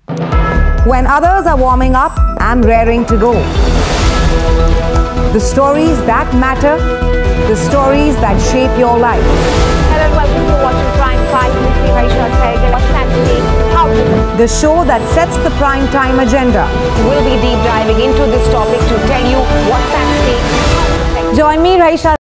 When others are warming up, I'm raring to go. The stories that matter, the stories that shape your life. Hello and welcome to Watching Prime 5 with me, Raisha Sehgal. What's at stake? How to The show that sets the prime time agenda. We'll be deep diving into this topic to tell you what's at stake. Join me, Raisha